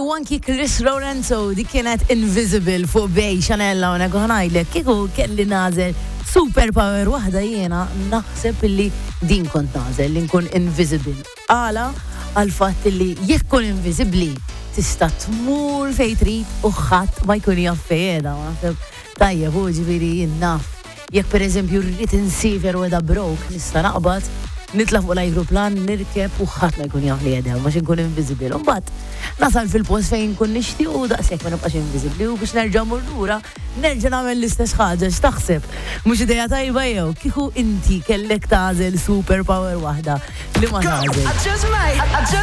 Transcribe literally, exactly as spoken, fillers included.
U anki Chris Lorenzo di kienet Invisible fuq bej Chanella u nego ħanajlek kieku kelli nażel superpower waħda jiena naħseb illi din kont nażel li nkun invisible. Għala għal fatt illi jekk kun invisibli tista' tmur fejn trid u ħadd ma jkun jaf fejn qiegħda. Tajjeb u ġifieri jien naf. Jekk pereżempju rrid insifer u qiegħda broke nista' naqbad nitla fuq l-ajruplan, nirkeb u ħadd ma jkun jaf li qiegħda biex inkun invisible. Imbagħad nasal fil-post fejn nkun nixtieq u daqshekk ma nibqax invisibbli u biex nerġa' mmur lura nerġa' nagħmel l-istess ħaġa x'taħseb. Mhux idea tajba jew kieku inti kellek tagħżel superpower waħda li ma tagħżel.